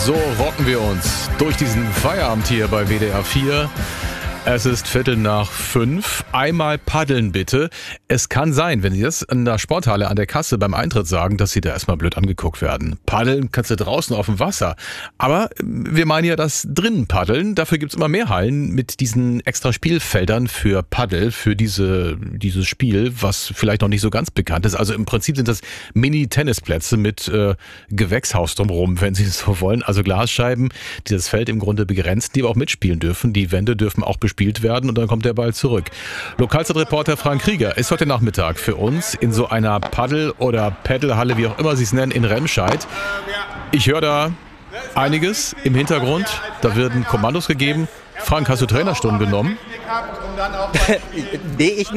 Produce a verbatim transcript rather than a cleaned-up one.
So rocken wir uns durch diesen Feierabend hier bei W D R vier. Es ist Viertel nach fünf. Einmal paddeln bitte. Es kann sein, wenn Sie das in der Sporthalle an der Kasse beim Eintritt sagen, dass Sie da erstmal blöd angeguckt werden. Paddeln kannst du draußen auf dem Wasser. Aber wir meinen ja das drinnen paddeln. Dafür gibt's immer mehr Hallen mit diesen extra Spielfeldern für Paddel, für diese dieses Spiel, was vielleicht noch nicht so ganz bekannt ist. Also im Prinzip sind das Mini-Tennisplätze mit äh, Gewächshaus drumherum, wenn Sie es so wollen. Also Glasscheiben, die das Feld im Grunde begrenzen, die aber auch mitspielen dürfen. Die Wände dürfen auch bespielt werden und dann kommt der Ball zurück. Lokalzeitreporter Frank Krieger ist heute Nachmittag für uns in so einer Paddel- oder Paddlehalle, wie auch immer Sie es nennen, in Remscheid. Ich höre da einiges im Hintergrund. Da werden Kommandos gegeben. Frank, hast du Trainerstunden genommen? Nee, ich nicht.